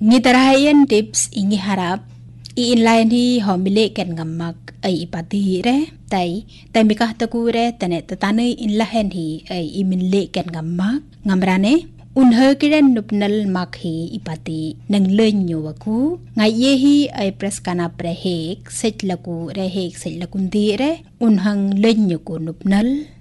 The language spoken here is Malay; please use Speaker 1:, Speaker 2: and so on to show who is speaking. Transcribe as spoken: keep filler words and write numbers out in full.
Speaker 1: ngitarayan tips ingi harap iinlayan hi homile ken ngamak ay ipati re tay tay mikah takure tane tatane inlahen hi ay iminle ken ngamak ngamrane unha kiren nupnal makhi ipati nang lenyo aku ngayehi ay preskana prehek setlaku rehek setlakun dire unhang lenyo ko nupnal